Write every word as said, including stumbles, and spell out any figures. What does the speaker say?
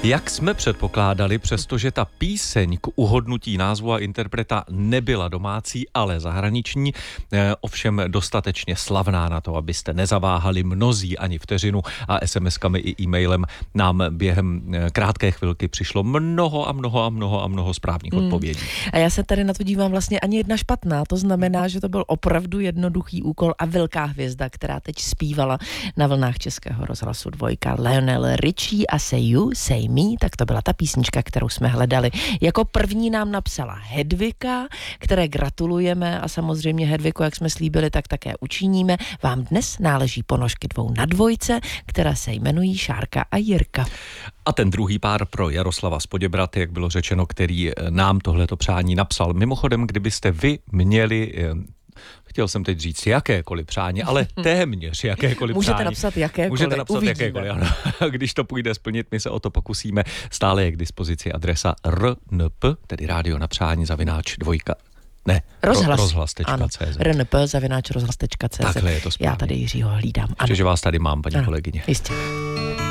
Jak jsme předpokládali, přestože ta píseň k uhodnutí názvu a interpreta nebyla domácí, ale zahraniční, eh, ovšem dostatečně slavná na to, abyste nezaváhali mnozí ani vteřinu a es em eskami i e-mailem nám během eh, krátké chvilky přišlo mnoho a mnoho a mnoho a mnoho správných Hmm. odpovědí. A já se tady na to dívám vlastně ani jedna špatná, to znamená, že to byl opravdu jednoduchý úkol a velká hvězda, která teď zpívala na vlnách Českého rozhlasu Dvojka, Lionel Richie a Say You, Say Me, tak to byla ta písnička, kterou jsme hledali. Jako první nám napsala Hedvika, které gratulujeme a samozřejmě Hedviku, jak jsme slíbili, tak také učiníme. Vám dnes náleží ponožky dvou na dvojce, které se jmenují Šárka a Jirka. A ten druhý pár pro Jaroslava z Poděbrad, jak bylo řečeno, který nám tohleto přání napsal. Mimochodem, kdybyste vy měli... Chtěl jsem teď říct jakékoliv přání, ale téměř jakékoliv Můžete přání. napsat jakékoliv, Můžete napsat uvidíme. jakékoliv, ano. Když to půjde splnit, my se o to pokusíme. Stále je k dispozici adresa r n p, tedy rádio na přání zavináč dvojka. Ne, Rozhlas. ro, rozhlas tečka cé zet. r n p zavináč rozhlas tečka cé zet. Takhle je to správně. Já tady Jiřího hlídám. Ještě, že vás tady mám, paní ano, kolegyně. Jistě.